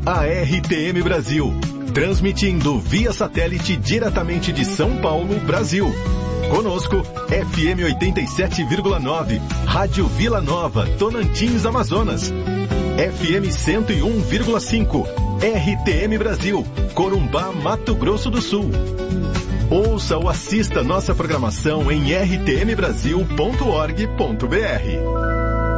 a RTM Brasil, transmitindo via satélite diretamente de São Paulo, Brasil. Conosco, FM 87,9, Rádio Vila Nova, Tonantins, Amazonas. FM 101,5, RTM Brasil, Corumbá, Mato Grosso do Sul. Ouça ou assista nossa programação em rtmbrasil.org.br.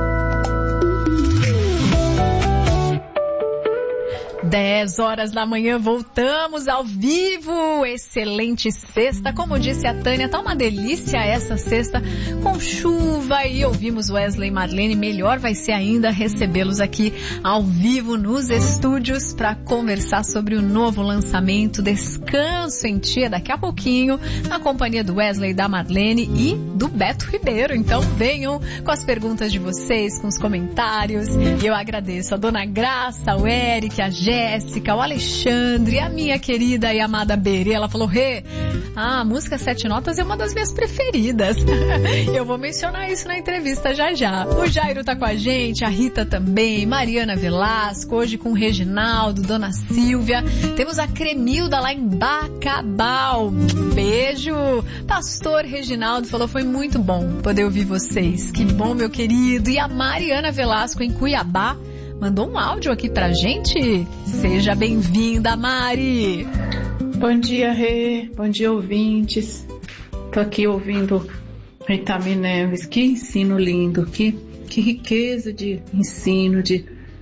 10 horas da manhã, voltamos ao vivo. Excelente sexta, como disse a Tânia, tá uma delícia essa sexta com chuva, e ouvimos Wesley e Marlene. Melhor vai ser ainda recebê-los aqui ao vivo nos estúdios para conversar sobre o novo lançamento Descanso em Ti, daqui a pouquinho, na companhia do Wesley, da Marlene e do Beto Ribeiro. Então venham com as perguntas de vocês, com os comentários, e eu agradeço a Dona Graça, o Eric, a Jéssica, o Alexandre, a minha querida e amada Berê. Ela falou: a música Sete Notas é uma das minhas preferidas. Eu vou mencionar isso na entrevista já já. O Jairo tá com a gente, a Rita também, Mariana Velasco, hoje com o Reginaldo, Dona Silvia. Temos a Cremilda lá em Bacabal. Beijo. Pastor Reginaldo falou: foi muito bom poder ouvir vocês. Que bom, meu querido. E a Mariana Velasco em Cuiabá mandou um áudio aqui pra gente. Seja bem-vinda, Mari. Bom dia, Rê. Bom dia, ouvintes. Tô aqui ouvindo Itami Neves. Que ensino lindo. Que riqueza de ensino, de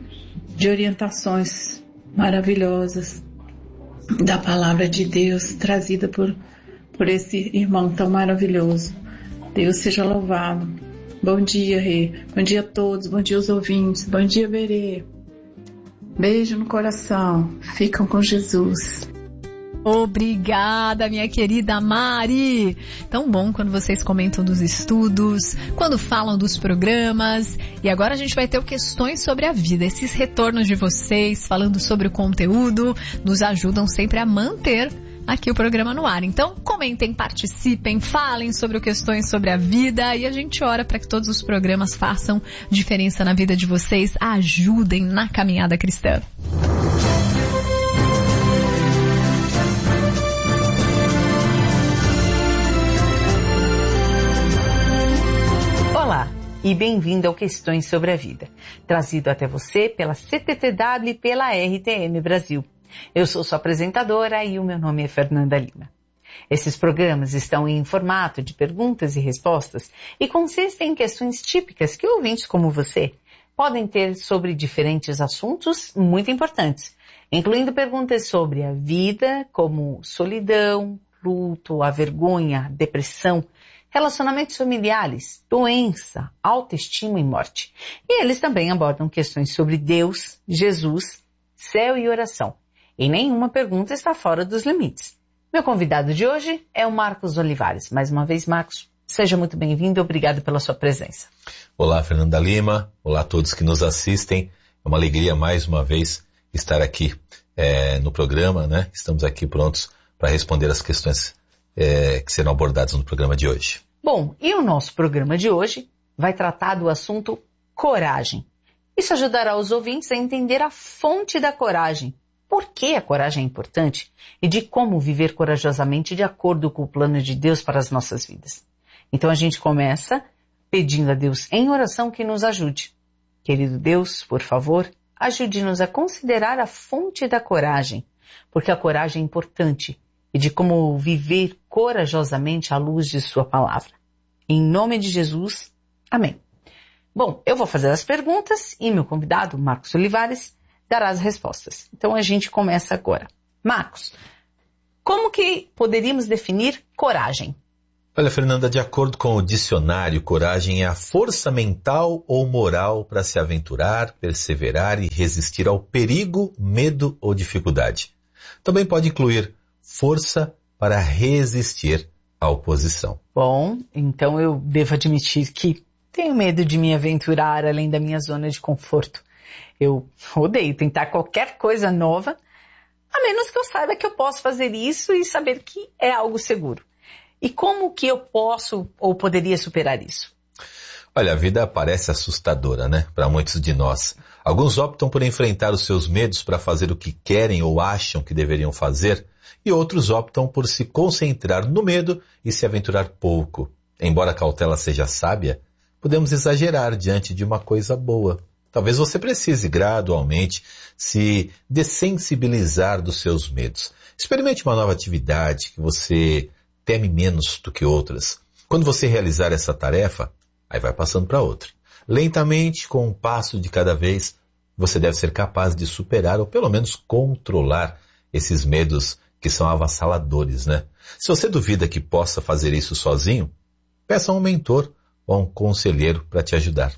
orientações maravilhosas da palavra de Deus, trazida por esse irmão tão maravilhoso. Deus seja louvado. Bom dia, Rê. Bom dia a todos. Bom dia aos ouvintes. Bom dia, Berê. Beijo no coração. Ficam com Jesus. Obrigada, minha querida Mari. Tão bom quando vocês comentam dos estudos, quando falam dos programas. E agora a gente vai ter questões sobre a vida. Esses retornos de vocês, falando sobre o conteúdo, nos ajudam sempre a manter aqui o programa no ar. Então, comentem, participem, falem sobre questões sobre a vida, e a gente ora para que todos os programas façam diferença na vida de vocês, ajudem na caminhada cristã. Olá e bem-vindo ao Questões sobre a Vida, trazido até você pela CTTW e pela RTM Brasil. Eu sou sua apresentadora e o meu nome é Fernanda Lima. Esses programas estão em formato de perguntas e respostas e consistem em questões típicas que ouvintes como você podem ter sobre diferentes assuntos muito importantes, incluindo perguntas sobre a vida, como solidão, luto, a vergonha, depressão, relacionamentos familiares, doença, autoestima e morte. E eles também abordam questões sobre Deus, Jesus, céu e oração. E nenhuma pergunta está fora dos limites. Meu convidado de hoje é o Marcos Olivares. Mais uma vez, Marcos, seja muito bem-vindo e obrigado pela sua presença. Olá, Fernanda Lima. Olá a todos que nos assistem. É uma alegria mais uma vez estar aqui no programa, né? Estamos aqui prontos para responder as questões que serão abordadas no programa de hoje. Bom, e o nosso programa de hoje vai tratar do assunto coragem. Isso ajudará os ouvintes a entender a fonte da coragem, por que a coragem é importante e de como viver corajosamente de acordo com o plano de Deus para as nossas vidas. Então a gente começa pedindo a Deus em oração que nos ajude. Querido Deus, por favor, ajude-nos a considerar a fonte da coragem, porque a coragem é importante, e de como viver corajosamente à luz de sua palavra. Em nome de Jesus, amém. Bom, eu vou fazer as perguntas e meu convidado, Marcos Olivares, dará as respostas. Então a gente começa agora. Marcos, como que poderíamos definir coragem? Olha, Fernanda, de acordo com o dicionário, coragem é a força mental ou moral para se aventurar, perseverar e resistir ao perigo, medo ou dificuldade. Também pode incluir força para resistir à oposição. Bom, então eu devo admitir que tenho medo de me aventurar além da minha zona de conforto. Eu odeio tentar qualquer coisa nova, a menos que eu saiba que eu posso fazer isso e saber que é algo seguro. E como que eu posso ou poderia superar isso? Olha, a vida parece assustadora, né? Para muitos de nós. Alguns optam por enfrentar os seus medos para fazer o que querem ou acham que deveriam fazer, e outros optam por se concentrar no medo e se aventurar pouco. Embora a cautela seja sábia, podemos exagerar diante de uma coisa boa. Talvez você precise gradualmente se dessensibilizar dos seus medos. Experimente uma nova atividade que você teme menos do que outras. Quando você realizar essa tarefa, aí vai passando para outra. Lentamente, com um passo de cada vez, você deve ser capaz de superar ou pelo menos controlar esses medos que são avassaladores, né? Se você duvida que possa fazer isso sozinho, peça a um mentor ou a um conselheiro para te ajudar.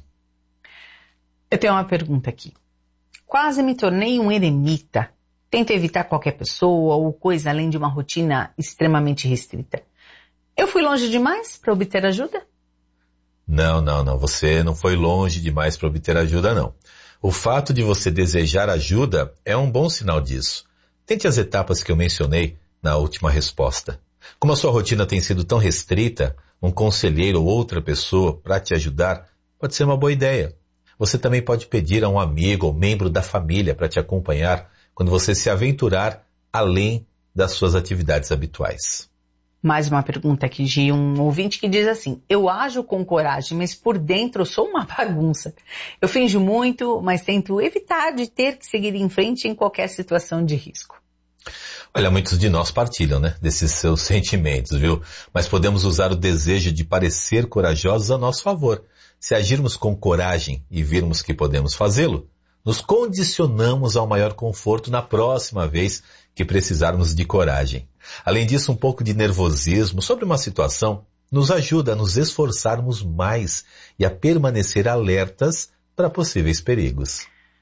Eu tenho uma pergunta aqui. Quase me tornei um eremita. Tento evitar qualquer pessoa ou coisa além de uma rotina extremamente restrita. Eu fui longe demais para obter ajuda? Não. Você não foi longe demais para obter ajuda, não. O fato de você desejar ajuda é um bom sinal disso. Tente as etapas que eu mencionei na última resposta. Como a sua rotina tem sido tão restrita, um conselheiro ou outra pessoa para te ajudar pode ser uma boa ideia. Você também pode pedir a um amigo ou membro da família para te acompanhar quando você se aventurar além das suas atividades habituais. Mais uma pergunta aqui de um ouvinte que diz assim: eu ajo com coragem, mas por dentro eu sou uma bagunça. Eu finjo muito, mas tento evitar de ter que seguir em frente em qualquer situação de risco. Olha, muitos de nós partilham, né, desses seus sentimentos, viu? Mas podemos usar o desejo de parecer corajosos a nosso favor. Se agirmos com coragem e virmos que podemos fazê-lo, nos condicionamos ao maior conforto na próxima vez que precisarmos de coragem. Além disso, um pouco de nervosismo sobre uma situação nos ajuda a nos esforçarmos mais e a permanecer alertas para possíveis perigos.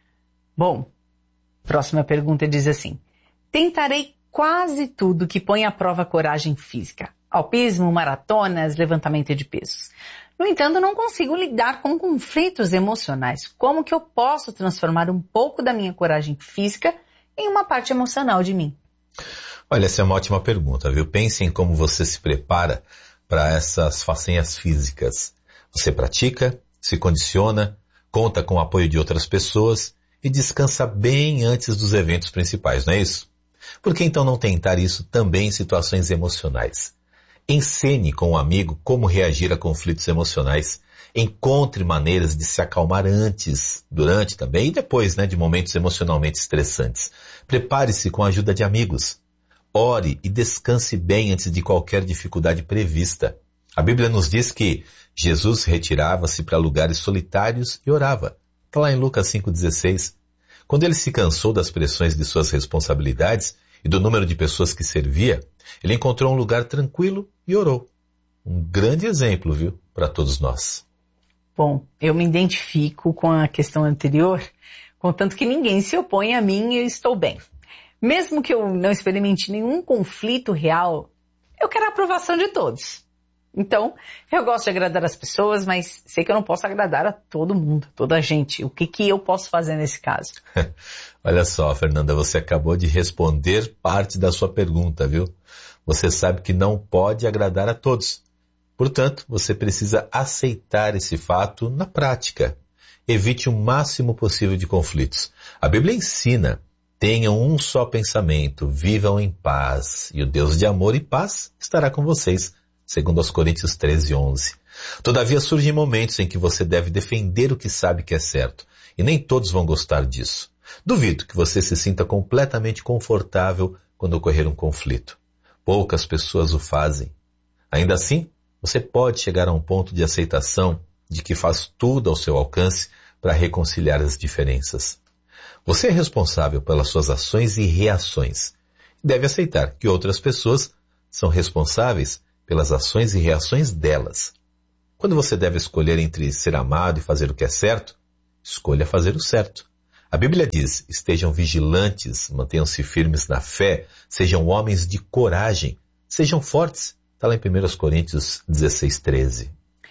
Bom, próxima pergunta diz assim: tentarei quase tudo que põe à prova a coragem física. Alpismo, maratonas, levantamento de pesos. No entanto, não consigo lidar com conflitos emocionais. Como que eu posso transformar um pouco da minha coragem física em uma parte emocional de mim? Olha, essa é uma ótima pergunta, viu? Pense em como você se prepara para essas façanhas físicas. Você pratica, se condiciona, conta com o apoio de outras pessoas e descansa bem antes dos eventos principais, não é isso? Por que então não tentar isso também em situações emocionais? Encene com um amigo como reagir a conflitos emocionais. Encontre maneiras de se acalmar antes, durante também e depois, de momentos emocionalmente estressantes. Prepare-se com a ajuda de amigos. Ore e descanse bem antes de qualquer dificuldade prevista. A Bíblia nos diz que Jesus retirava-se para lugares solitários e orava. Está lá em Lucas 5,16. Quando ele se cansou das pressões de suas responsabilidades e do número de pessoas que servia, ele encontrou um lugar tranquilo e orou. Um grande exemplo, viu, para todos nós. Bom, eu me identifico com a questão anterior, contanto que ninguém se opõe a mim e eu estou bem. Mesmo que eu não experimente nenhum conflito real, eu quero a aprovação de todos. Então, eu gosto de agradar as pessoas, mas sei que eu não posso agradar a todo mundo, toda a gente. O que eu posso fazer nesse caso? Olha só, Fernanda, você acabou de responder parte da sua pergunta, viu? Você sabe que não pode agradar a todos. Portanto, você precisa aceitar esse fato na prática. Evite o máximo possível de conflitos. A Bíblia ensina: tenham um só pensamento, vivam em paz, e o Deus de amor e paz estará com vocês, segundo aos Coríntios 13:11. Todavia surgem momentos em que você deve defender o que sabe que é certo, e nem todos vão gostar disso. Duvido que você se sinta completamente confortável quando ocorrer um conflito. Poucas pessoas o fazem. Ainda assim, você pode chegar a um ponto de aceitação de que faz tudo ao seu alcance para reconciliar as diferenças. Você é responsável pelas suas ações e reações. Deve aceitar que outras pessoas são responsáveis pelas ações e reações delas. Quando você deve escolher entre ser amado e fazer o que é certo, escolha fazer o certo. A Bíblia diz: estejam vigilantes, mantenham-se firmes na fé, sejam homens de coragem, sejam fortes. Está lá em 1 Coríntios 16:13.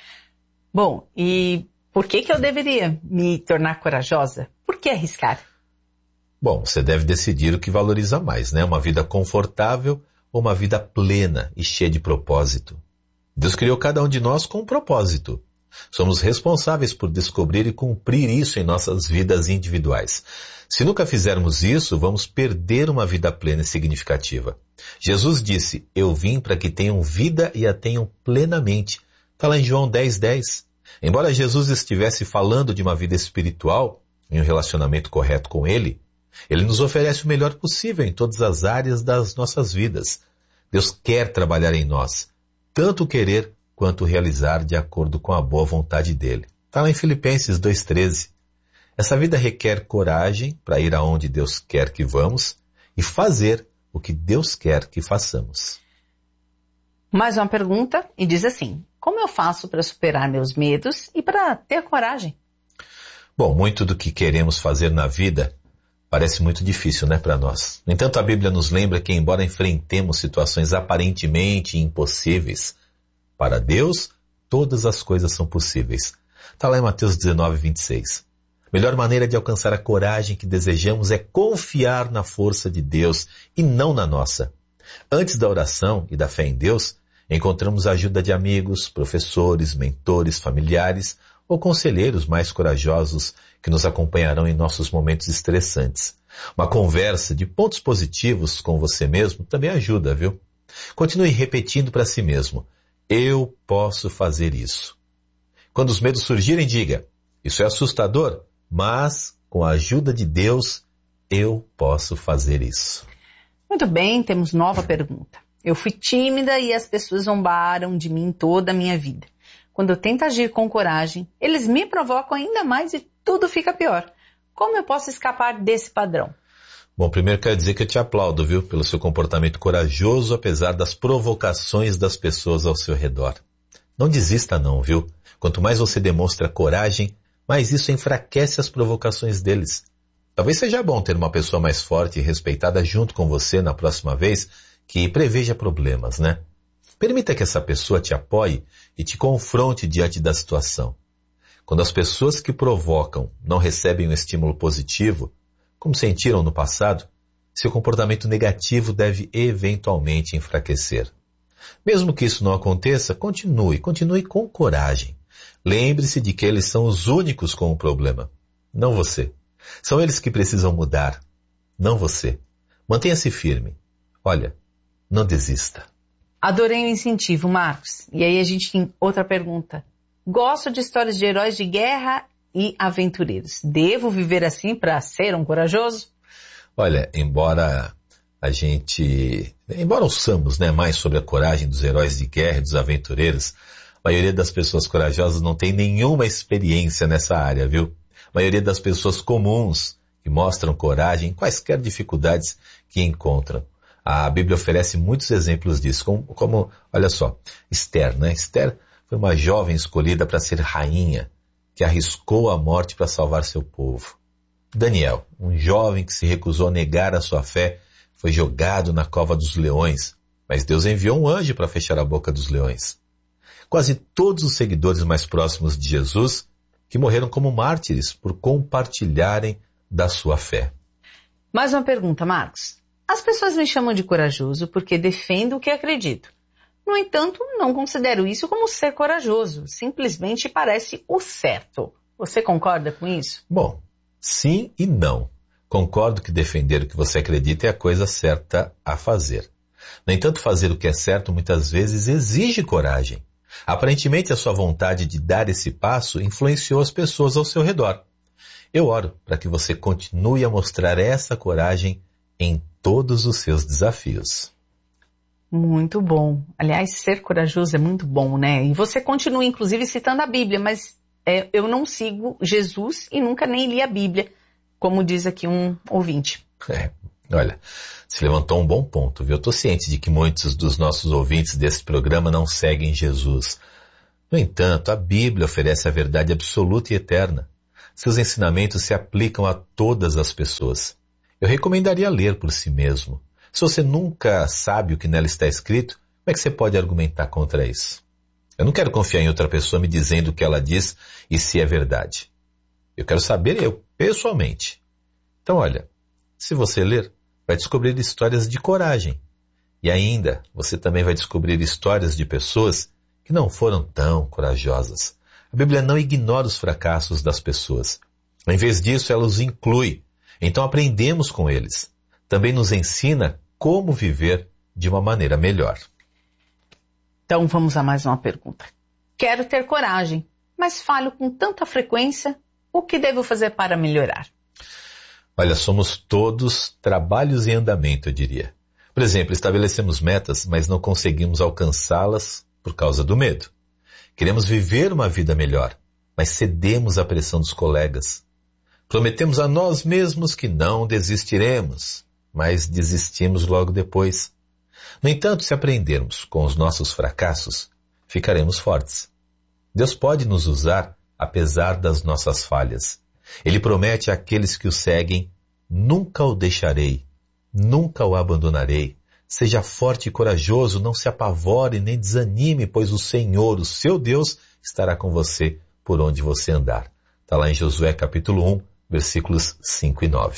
Bom, e por que eu deveria me tornar corajosa? Por que arriscar? Bom, você deve decidir o que valoriza mais, uma vida confortável ou uma vida plena e cheia de propósito. Deus criou cada um de nós com um propósito. Somos responsáveis por descobrir e cumprir isso em nossas vidas individuais. Se nunca fizermos isso, vamos perder uma vida plena e significativa. Jesus disse, eu vim para que tenham vida e a tenham plenamente. Está lá em João 10:10. Embora Jesus estivesse falando de uma vida espiritual, em um relacionamento correto com Ele, Ele nos oferece o melhor possível em todas as áreas das nossas vidas. Deus quer trabalhar em nós, tanto querer quanto realizar de acordo com a boa vontade dEle. Está lá em Filipenses 2:13. Essa vida requer coragem para ir aonde Deus quer que vamos e fazer o que Deus quer que façamos. Mais uma pergunta e diz assim, como eu faço para superar meus medos e para ter coragem? Bom, muito do que queremos fazer na vida parece muito difícil, né, para nós. No entanto, a Bíblia nos lembra que, embora enfrentemos situações aparentemente impossíveis, para Deus, todas as coisas são possíveis. Está lá em Mateus 19:26. A melhor maneira de alcançar a coragem que desejamos é confiar na força de Deus e não na nossa. Antes da oração e da fé em Deus, encontramos a ajuda de amigos, professores, mentores, familiares ou conselheiros mais corajosos que nos acompanharão em nossos momentos estressantes. Uma conversa de pontos positivos com você mesmo também ajuda, viu? Continue repetindo para si mesmo, eu posso fazer isso. Quando os medos surgirem, diga, isso é assustador, mas com a ajuda de Deus, eu posso fazer isso. Muito bem, temos nova pergunta. Eu fui tímida e as pessoas zombaram de mim toda a minha vida. Quando eu tento agir com coragem, eles me provocam ainda mais e tudo fica pior. Como eu posso escapar desse padrão? Bom, primeiro quero dizer que eu te aplaudo, viu, pelo seu comportamento corajoso, apesar das provocações das pessoas ao seu redor. Não desista não, viu? Quanto mais você demonstra coragem, mais isso enfraquece as provocações deles. Talvez seja bom ter uma pessoa mais forte e respeitada junto com você na próxima vez que preveja problemas, né? Permita que essa pessoa te apoie e te confronte diante da situação. Quando as pessoas que provocam não recebem um estímulo positivo, como sentiram no passado, seu comportamento negativo deve eventualmente enfraquecer. Mesmo que isso não aconteça, continue com coragem. Lembre-se de que eles são os únicos com o problema, não você. São eles que precisam mudar, não você. Mantenha-se firme. Olha, não desista. Adorei o incentivo, Marcos. E aí a gente tem outra pergunta. Gosto de histórias de heróis de guerra e aventureiros. Devo viver assim para ser um corajoso? Olha, embora ouçamos, né, mais sobre a coragem dos heróis de guerra e dos aventureiros, a maioria das pessoas corajosas não tem nenhuma experiência nessa área, viu? A maioria das pessoas comuns que mostram coragem em quaisquer dificuldades que encontram. A Bíblia oferece muitos exemplos disso, como olha só, Esther, né? Esther foi uma jovem escolhida para ser rainha, que arriscou a morte para salvar seu povo. Daniel, um jovem que se recusou a negar a sua fé, foi jogado na cova dos leões, mas Deus enviou um anjo para fechar a boca dos leões. Quase todos os seguidores mais próximos de Jesus, que morreram como mártires por compartilharem da sua fé. Mais uma pergunta, Marcos. As pessoas me chamam de corajoso porque defendo o que acredito. No entanto, não considero isso como ser corajoso. Simplesmente parece o certo. Você concorda com isso? Bom, sim e não. Concordo que defender o que você acredita é a coisa certa a fazer. No entanto, fazer o que é certo muitas vezes exige coragem. Aparentemente, a sua vontade de dar esse passo influenciou as pessoas ao seu redor. Eu oro para que você continue a mostrar essa coragem em todos os seus desafios. Muito bom. Aliás, ser corajoso é muito bom, né? E você continua, inclusive, citando a Bíblia, mas eu não sigo Jesus e nunca nem li a Bíblia, como diz aqui um ouvinte. Olha, se levantou um bom ponto, viu? Eu estou ciente de que muitos dos nossos ouvintes desse programa não seguem Jesus. No entanto, a Bíblia oferece a verdade absoluta e eterna. Seus ensinamentos se aplicam a todas as pessoas. Eu recomendaria ler por si mesmo. Se você nunca sabe o que nela está escrito, como é que você pode argumentar contra isso? Eu não quero confiar em outra pessoa me dizendo o que ela diz e se é verdade. Eu quero saber eu, pessoalmente. Então, olha, se você ler, vai descobrir histórias de coragem. E ainda, você também vai descobrir histórias de pessoas que não foram tão corajosas. A Bíblia não ignora os fracassos das pessoas. Em vez disso, ela os inclui. Então aprendemos com eles. Também nos ensina como viver de uma maneira melhor. Então vamos a mais uma pergunta. Quero ter coragem, mas falho com tanta frequência. O que devo fazer para melhorar? Olha, somos todos trabalhos em andamento, eu diria. Por exemplo, estabelecemos metas, mas não conseguimos alcançá-las por causa do medo. Queremos viver uma vida melhor, mas cedemos à pressão dos colegas. Prometemos a nós mesmos que não desistiremos, mas desistimos logo depois. No entanto, se aprendermos com os nossos fracassos, ficaremos fortes. Deus pode nos usar apesar das nossas falhas. Ele promete àqueles que o seguem: nunca o deixarei, nunca o abandonarei. Seja forte e corajoso, não se apavore nem desanime, pois o Senhor, o seu Deus, estará com você por onde você andar. Está lá em Josué capítulo 1, versículos 5 e 9.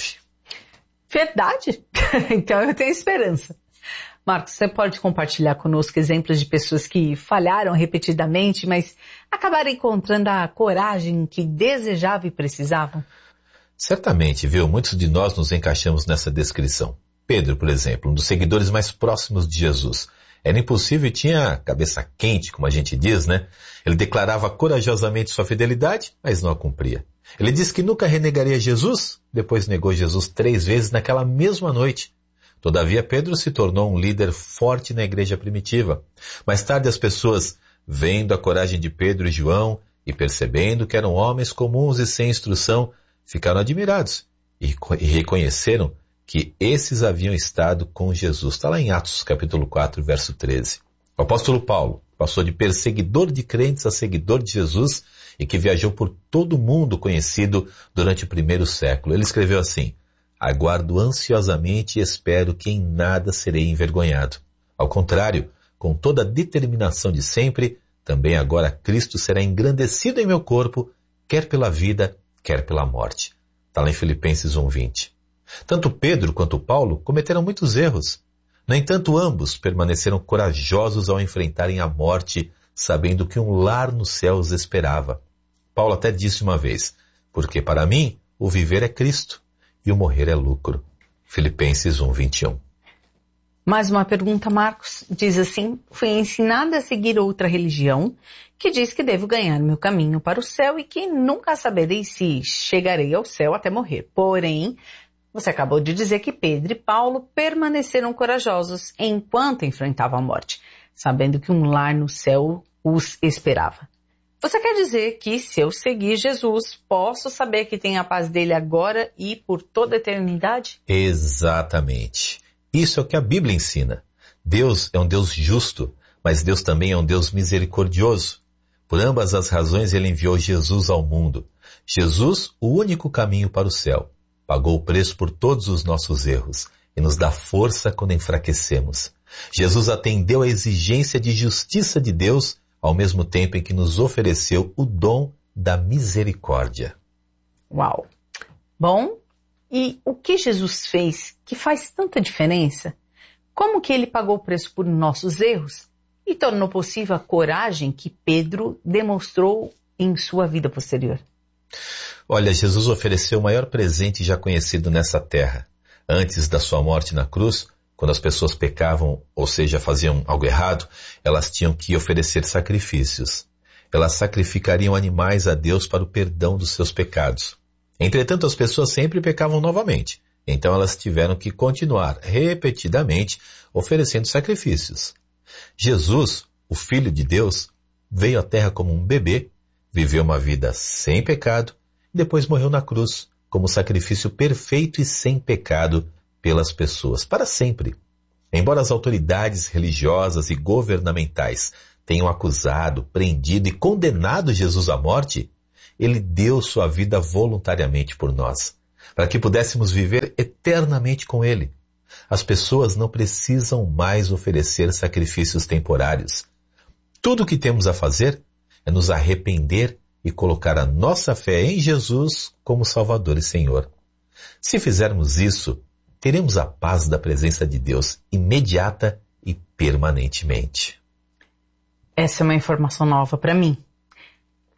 Verdade? Então eu tenho esperança. Marcos, você pode compartilhar conosco exemplos de pessoas que falharam repetidamente, mas acabaram encontrando a coragem que desejavam e precisavam? Certamente, viu? Muitos de nós nos encaixamos nessa descrição. Pedro, por exemplo, um dos seguidores mais próximos de Jesus. Era impulsivo e tinha cabeça quente, como a gente diz, né? Ele declarava corajosamente sua fidelidade, mas não a cumpria. Ele disse que nunca renegaria Jesus, depois negou Jesus 3 vezes naquela mesma noite. Todavia, Pedro se tornou um líder forte na igreja primitiva. Mais tarde, as pessoas, vendo a coragem de Pedro e João e percebendo que eram homens comuns e sem instrução, ficaram admirados e reconheceram que esses haviam estado com Jesus. Está lá em Atos capítulo 4, verso 13. O apóstolo Paulo passou de perseguidor de crentes a seguidor de Jesus e que viajou por todo o mundo conhecido durante o 1º século. Ele escreveu assim: aguardo ansiosamente e espero que em nada serei envergonhado. Ao contrário, com toda a determinação de sempre, também agora Cristo será engrandecido em meu corpo, quer pela vida, quer pela morte. Está lá em Filipenses 1:20. Tanto Pedro quanto Paulo cometeram muitos erros. No entanto, ambos permaneceram corajosos ao enfrentarem a morte, sabendo que um lar no céu os esperava. Paulo até disse uma vez: porque para mim o viver é Cristo e o morrer é lucro. Filipenses 1:21. Mais uma pergunta, Marcos. Diz assim: fui ensinada a seguir outra religião que diz que devo ganhar meu caminho para o céu e que nunca saberei se chegarei ao céu até morrer. Porém, você acabou de dizer que Pedro e Paulo permaneceram corajosos enquanto enfrentavam a morte, sabendo que um lar no céu os esperava. Você quer dizer que se eu seguir Jesus, posso saber que tenho a paz dele agora e por toda a eternidade? Exatamente. Isso é o que a Bíblia ensina. Deus é um Deus justo, mas Deus também é um Deus misericordioso. Por ambas as razões ele enviou Jesus ao mundo. Jesus, o único caminho para o céu, pagou o preço por todos os nossos erros e nos dá força quando enfraquecemos. Jesus atendeu à exigência de justiça de Deus, ao mesmo tempo em que nos ofereceu o dom da misericórdia. Uau! Bom, e o que Jesus fez que faz tanta diferença? Como que ele pagou o preço por nossos erros e tornou possível a coragem que Pedro demonstrou em sua vida posterior? Olha, Jesus ofereceu o maior presente já conhecido nessa terra. Antes da sua morte na cruz, quando as pessoas pecavam, ou seja, faziam algo errado, elas tinham que oferecer sacrifícios. Elas sacrificariam animais a Deus para o perdão dos seus pecados. Entretanto, as pessoas sempre pecavam novamente. Então elas tiveram que continuar repetidamente oferecendo sacrifícios. Jesus, o Filho de Deus, veio à terra como um bebê, viveu uma vida sem pecado e depois morreu na cruz como sacrifício perfeito e sem pecado pelas pessoas, para sempre. Embora as autoridades religiosas e governamentais tenham acusado, prendido e condenado Jesus à morte, ele deu sua vida voluntariamente por nós, para que pudéssemos viver eternamente com ele. As pessoas não precisam mais oferecer sacrifícios temporários. Tudo o que temos a fazer é nos arrepender e colocar a nossa fé em Jesus como Salvador e Senhor. Se fizermos isso, teremos a paz da presença de Deus imediata e permanentemente. Essa é uma informação nova para mim.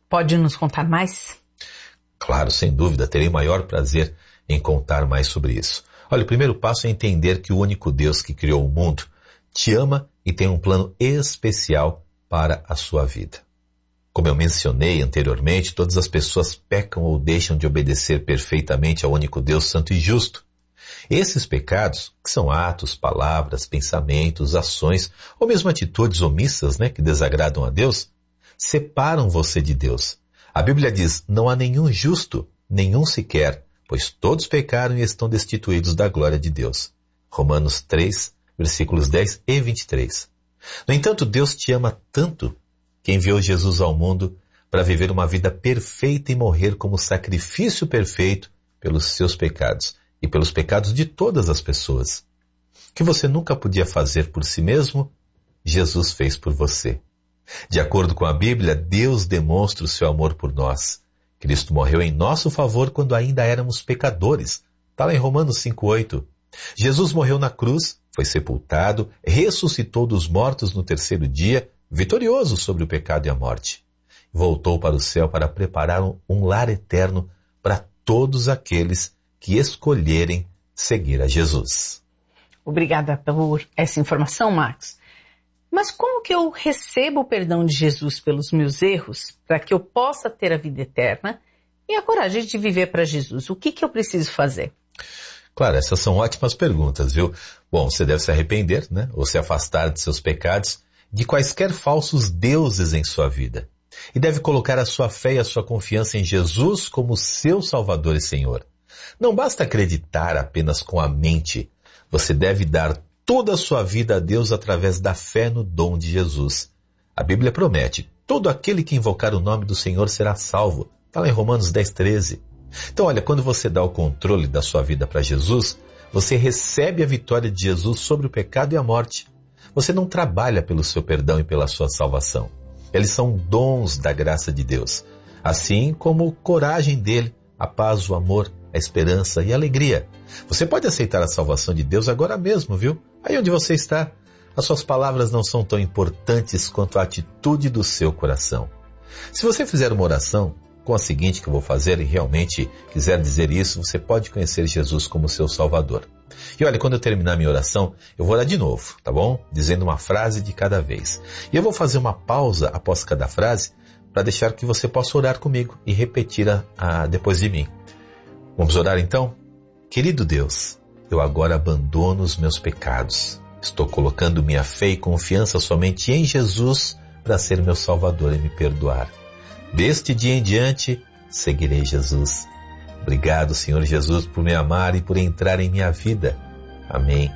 Pode nos contar mais? Claro, sem dúvida, terei maior prazer em contar mais sobre isso. Olha, o primeiro passo é entender que o único Deus que criou o mundo te ama e tem um plano especial para a sua vida. Como eu mencionei anteriormente, todas as pessoas pecam ou deixam de obedecer perfeitamente ao único Deus santo e justo. Esses pecados, que são atos, palavras, pensamentos, ações ou mesmo atitudes omissas, que desagradam a Deus, separam você de Deus. A Bíblia diz, não há nenhum justo, nenhum sequer, pois todos pecaram e estão destituídos da glória de Deus. Romanos 3, versículos 10 e 23. No entanto, Deus te ama tanto que enviou Jesus ao mundo para viver uma vida perfeita e morrer como sacrifício perfeito pelos seus pecados e pelos pecados de todas as pessoas. O que você nunca podia fazer por si mesmo, Jesus fez por você. De acordo com a Bíblia, Deus demonstra o seu amor por nós. Cristo morreu em nosso favor quando ainda éramos pecadores. Está lá em Romanos 5,8. Jesus morreu na cruz, foi sepultado, ressuscitou dos mortos no terceiro dia, vitorioso sobre o pecado e a morte. Voltou para o céu para preparar um lar eterno para todos aqueles que escolherem seguir a Jesus. Obrigada por essa informação, Marcos. Mas como que eu recebo o perdão de Jesus pelos meus erros para que eu possa ter a vida eterna e a coragem de viver para Jesus? O que eu preciso fazer? Claro, essas são ótimas perguntas, viu? Bom, você deve se arrepender, ou se afastar de seus pecados, de quaisquer falsos deuses em sua vida. E deve colocar a sua fé e a sua confiança em Jesus como seu Salvador e Senhor. Não basta acreditar apenas com a mente. Você deve dar toda a sua vida a Deus através da fé no dom de Jesus. A Bíblia promete, todo aquele que invocar o nome do Senhor será salvo. Está lá em Romanos 10:13. Então, olha, quando você dá o controle da sua vida para Jesus, você recebe a vitória de Jesus sobre o pecado e a morte. Você não trabalha pelo seu perdão e pela sua salvação. Eles são dons da graça de Deus, assim como coragem dele, a paz, o amor, a esperança e a alegria. Você pode aceitar a salvação de Deus agora mesmo, viu? Aí onde você está, as suas palavras não são tão importantes quanto a atitude do seu coração. Se você fizer uma oração com a seguinte que eu vou fazer e realmente quiser dizer isso, você pode conhecer Jesus como seu Salvador. E olha, quando eu terminar minha oração, eu vou orar de novo, tá bom? Dizendo uma frase de cada vez. E eu vou fazer uma pausa após cada frase para deixar que você possa orar comigo e repetir depois de mim. Vamos orar então? Querido Deus, eu agora abandono os meus pecados. Estou colocando minha fé e confiança somente em Jesus para ser meu Salvador e me perdoar. Deste dia em diante, seguirei Jesus. Obrigado, Senhor Jesus, por me amar e por entrar em minha vida. Amém.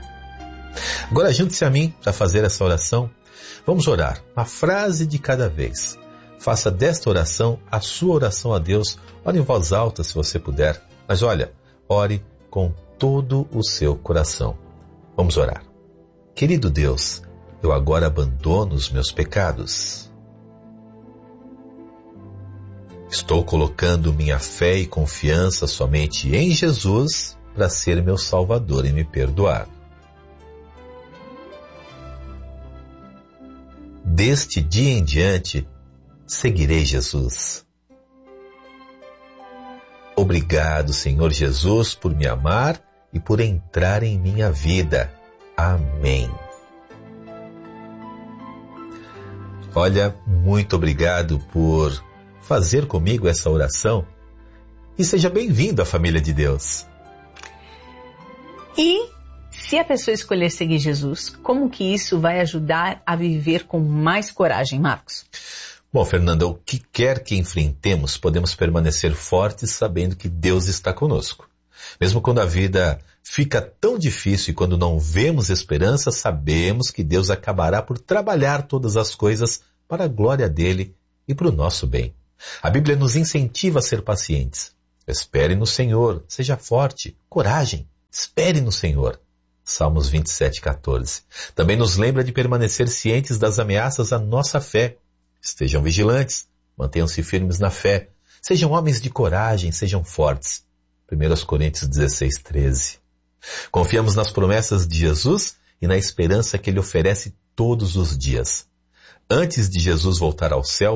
Agora junte-se a mim para fazer essa oração. Vamos orar, uma frase de cada vez. Faça desta oração a sua oração a Deus. Ore em voz alta se você puder. Mas olha, ore com todo o seu coração. Vamos orar. Querido Deus, eu agora abandono os meus pecados. Estou colocando minha fé e confiança somente em Jesus para ser meu Salvador e me perdoar. Deste dia em diante, seguirei Jesus. Obrigado, Senhor Jesus, por me amar e por entrar em minha vida. Amém. Olha, muito obrigado por fazer comigo essa oração e seja bem-vindo à família de Deus. E se a pessoa escolher seguir Jesus, como que isso vai ajudar a viver com mais coragem, Marcos? Bom, Fernanda, o que quer que enfrentemos, podemos permanecer fortes sabendo que Deus está conosco. Mesmo quando a vida fica tão difícil e quando não vemos esperança, sabemos que Deus acabará por trabalhar todas as coisas para a glória dele e para o nosso bem. A Bíblia nos incentiva a ser pacientes. Espere no Senhor, seja forte, coragem, espere no Senhor. Salmos 27:14. Também nos lembra de permanecer cientes das ameaças à nossa fé. Estejam vigilantes, mantenham-se firmes na fé, sejam homens de coragem, sejam fortes. 1 Coríntios 16:13. Confiamos nas promessas de Jesus e na esperança que Ele oferece todos os dias. Antes de Jesus voltar ao céu,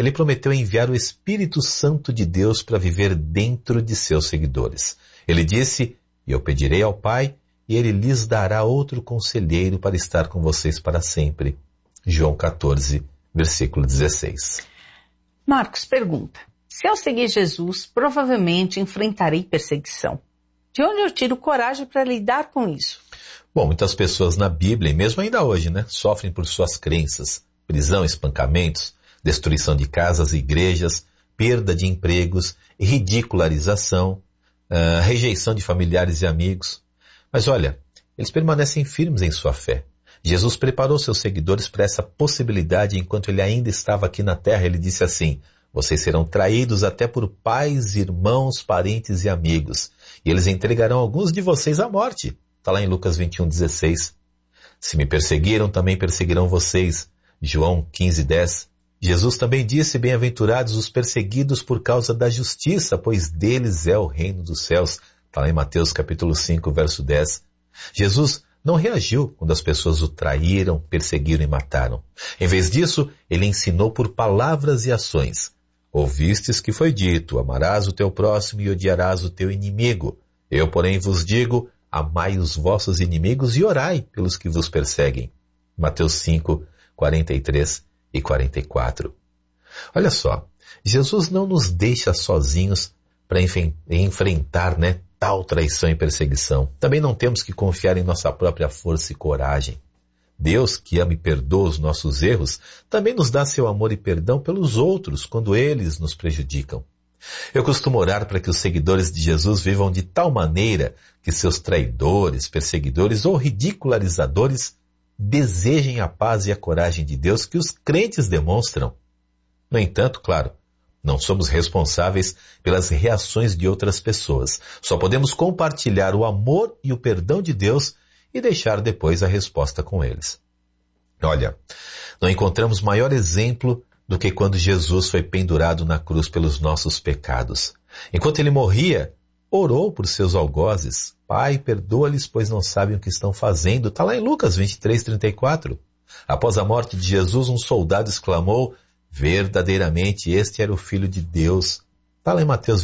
ele prometeu enviar o Espírito Santo de Deus para viver dentro de seus seguidores. Ele disse, e eu pedirei ao Pai, e ele lhes dará outro conselheiro para estar com vocês para sempre. João 14, versículo 16. Marcos pergunta, se eu seguir Jesus, provavelmente enfrentarei perseguição. De onde eu tiro coragem para lidar com isso? Bom, muitas pessoas na Bíblia, e mesmo ainda hoje, sofrem por suas crenças. Prisão, espancamentos, destruição de casas e igrejas, perda de empregos, ridicularização, rejeição de familiares e amigos. Mas olha, eles permanecem firmes em sua fé. Jesus preparou seus seguidores para essa possibilidade enquanto ele ainda estava aqui na terra. Ele disse assim, vocês serão traídos até por pais, irmãos, parentes e amigos, e eles entregarão alguns de vocês à morte. Está lá em Lucas 21:16. Se me perseguiram, também perseguirão vocês. João 15:10. Jesus também disse, bem-aventurados os perseguidos por causa da justiça, pois deles é o reino dos céus. Está lá em Mateus capítulo 5, verso 10. Jesus não reagiu quando as pessoas o traíram, perseguiram e mataram. Em vez disso, ele ensinou por palavras e ações. Ouvistes que foi dito, amarás o teu próximo e odiarás o teu inimigo. Eu, porém, vos digo, amai os vossos inimigos e orai pelos que vos perseguem. Mateus 5, 43 e 44. Olha só, Jesus não nos deixa sozinhos para enfrentar, tal traição e perseguição. Também não temos que confiar em nossa própria força e coragem. Deus, que ama e perdoa os nossos erros, também nos dá seu amor e perdão pelos outros quando eles nos prejudicam. Eu costumo orar para que os seguidores de Jesus vivam de tal maneira que seus traidores, perseguidores ou ridicularizadores desejem a paz e a coragem de Deus que os crentes demonstram. No entanto, claro, não somos responsáveis pelas reações de outras pessoas. Só podemos compartilhar o amor e o perdão de Deus e deixar depois a resposta com eles. Olha, não encontramos maior exemplo do que quando Jesus foi pendurado na cruz pelos nossos pecados. Enquanto ele morria, orou por seus algozes. Pai, perdoa-lhes, pois não sabem o que estão fazendo. Está lá em Lucas 23:34. Após a morte de Jesus, um soldado exclamou, verdadeiramente este era o Filho de Deus. Está lá em Mateus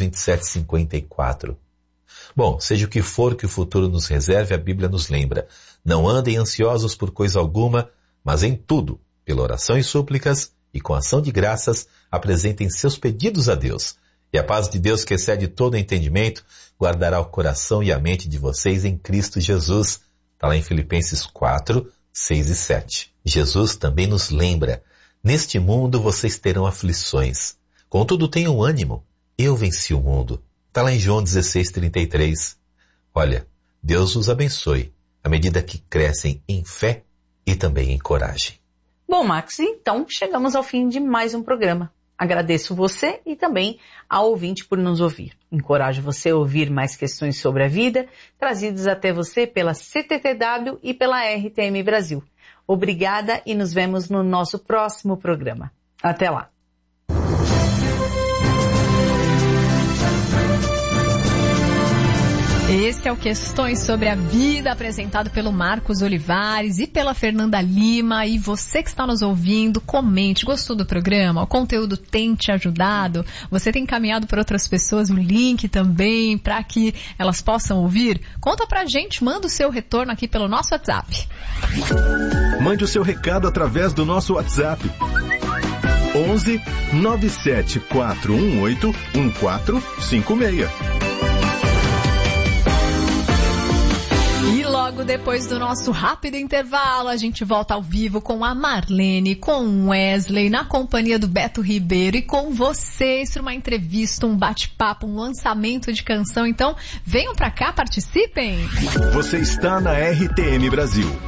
27:54. Bom, seja o que for que o futuro nos reserve, a Bíblia nos lembra. Não andem ansiosos por coisa alguma, mas em tudo, pela oração e súplicas, e com ação de graças, apresentem seus pedidos a Deus. E a paz de Deus, que excede todo entendimento, guardará o coração e a mente de vocês em Cristo Jesus. Está lá em Filipenses 4, 6 e 7. Jesus também nos lembra, neste mundo vocês terão aflições. Contudo, tenham ânimo. Eu venci o mundo. Está lá em João 16:33. Olha, Deus os abençoe, à medida que crescem em fé e também em coragem. Bom, Max, então chegamos ao fim de mais um programa. Agradeço você e também ao ouvinte por nos ouvir. Encorajo você a ouvir mais questões sobre a vida, trazidas até você pela CTTW e pela RTM Brasil. Obrigada e nos vemos no nosso próximo programa. Até lá! Esse é o Questões sobre a Vida, apresentado pelo Marcos Olivares e pela Fernanda Lima. E você que está nos ouvindo, comente. Gostou do programa? O conteúdo tem te ajudado? Você tem encaminhado para outras pessoas o link também para que elas possam ouvir? Conta pra gente, manda o seu retorno aqui pelo nosso WhatsApp. Mande o seu recado através do nosso WhatsApp. 11 97 418 1456. E logo depois do nosso rápido intervalo, a gente volta ao vivo com a Marlene, com o Wesley, na companhia do Beto Ribeiro e com vocês para uma entrevista, um bate-papo, um lançamento de canção. Então, venham pra cá, participem! Você está na RTM Brasil.